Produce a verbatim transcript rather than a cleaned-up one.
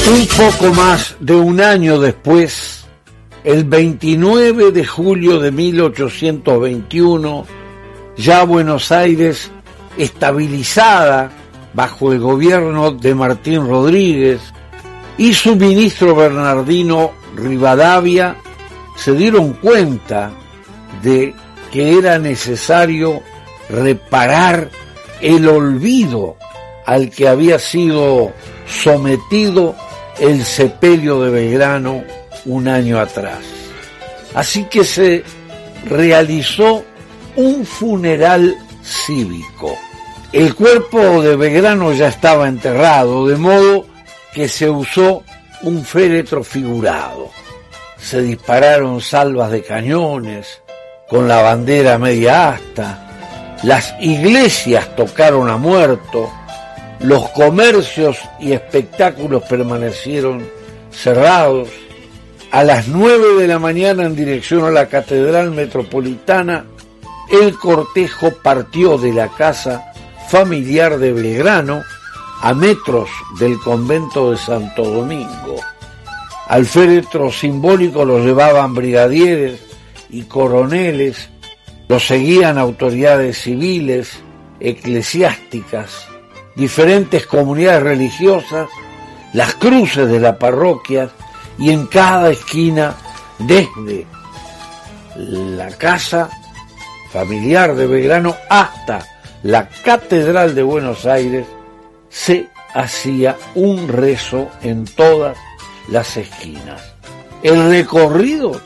Un poco más de un año después, el veintinueve de julio de mil ochocientos veintiuno, ya Buenos Aires, estabilizada bajo el gobierno de Martín Rodríguez, y su ministro Bernardino Rivadavia se dieron cuenta de que era necesario reparar el olvido al que había sido sometido el sepelio de Belgrano un año atrás. Así que se realizó un funeral cívico. El cuerpo de Belgrano ya estaba enterrado, de modo que se usó un féretro figurado. Se dispararon salvas de cañones con la bandera media asta. Las iglesias tocaron a muerto. Los comercios y espectáculos permanecieron cerrados. A las nueve de la mañana, en dirección a la Catedral Metropolitana, el cortejo partió de la casa familiar de Belgrano, a metros del convento de Santo Domingo. Al féretro simbólico lo llevaban brigadieres y coroneles, lo seguían autoridades civiles, eclesiásticas, diferentes comunidades religiosas, las cruces de la parroquia, y en cada esquina, desde la casa familiar de Belgrano hasta la Catedral de Buenos Aires, se hacía un rezo en todas las esquinas. El recorrido